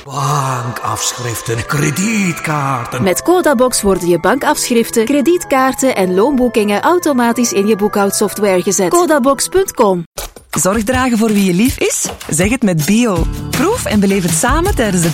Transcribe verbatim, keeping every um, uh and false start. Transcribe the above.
Bankafschriften, kredietkaarten. Met Codabox worden je bankafschriften, kredietkaarten en loonboekingen automatisch in je boekhoudsoftware gezet. Codabox punt com. Zorg dragen voor wie je lief is? Zeg het met Bio. Proef en beleef het samen tijdens de